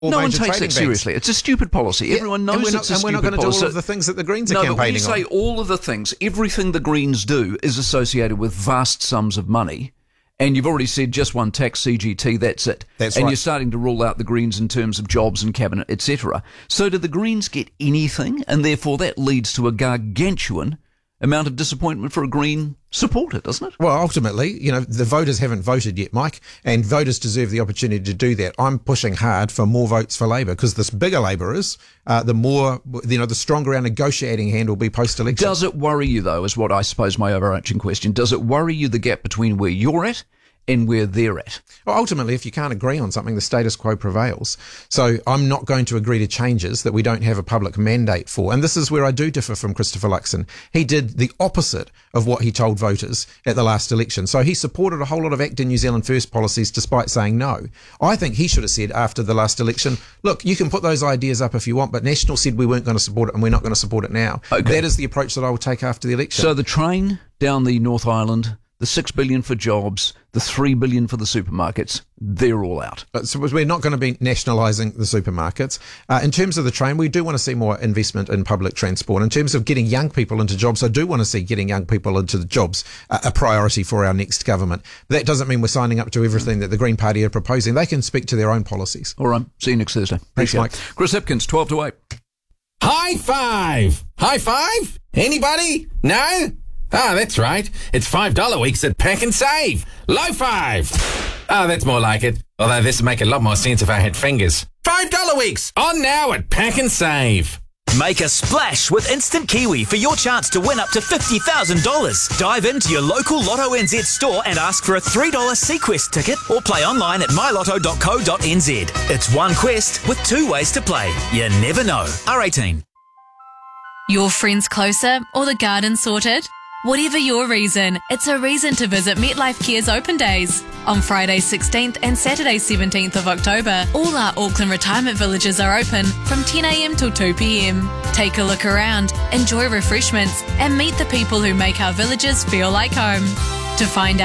No one takes it seriously. It's a stupid policy. Everyone knows it's a stupid policy. And we're not going to do all of the things that the Greens are campaigning on. No, but when you say all of the things, everything the Greens do is associated with vast sums of money. And you've already said just one tax, CGT, that's it. That's and right. You're starting to rule out the Greens in terms of jobs and cabinet, etc. So do the Greens get anything? And therefore that leads to a gargantuan amount of disappointment for a Green supporter, doesn't it? Well, ultimately, the voters haven't voted yet, Mike, and voters deserve the opportunity to do that. I'm pushing hard for more votes for Labor because the bigger Labor is, the stronger our negotiating hand will be post-election. Does it worry you, though, is what I suppose my overarching question. Does it worry you the gap between where you're at and where they're at? Well, ultimately, if you can't agree on something, the status quo prevails. So I'm not going to agree to changes that we don't have a public mandate for. And this is where I do differ from Christopher Luxon. He did the opposite of what he told voters at the last election. So he supported a whole lot of ACT and New Zealand First policies despite saying no. I think he should have said after the last election, look, you can put those ideas up if you want, but National said we weren't going to support it and we're not going to support it now. Okay. That is the approach that I will take after the election. So the train down the North Island, the $6 billion for jobs, the $3 billion for the supermarkets, they're all out. So we're not going to be nationalising the supermarkets. In terms of the train, we do want to see more investment in public transport. In terms of getting young people into jobs, I do want to see getting young people into the jobs a priority for our next government. But that doesn't mean we're signing up to everything that the Green Party are proposing. They can speak to their own policies. All right. See you next Thursday. Thanks, Mike. Chris Hipkins, 12 to 8. High five! High five? Anybody? No? Ah, that's right. It's $5 weeks at Pack and Save. Low five. Ah, that's more like it. Although this would make a lot more sense if I had fingers. $5 weeks on now at Pack and Save. Make a splash with Instant Kiwi for your chance to win up to $50,000. Dive into your local Lotto NZ store and ask for a $3 Sequest ticket or play online at mylotto.co.nz. It's one quest with 2 ways to play. You never know. R18. Your friends closer or the garden sorted? Whatever your reason, it's a reason to visit MetLife Care's Open Days. On Friday 16th and Saturday 17th of October, all our Auckland retirement villages are open from 10 a.m. till 2 p.m. Take a look around, enjoy refreshments, and meet the people who make our villages feel like home. To find